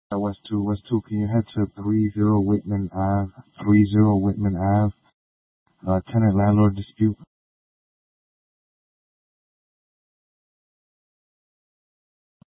West 2, can you head to 30 Whitman Ave, 30 Whitman Ave, tenant landlord dispute?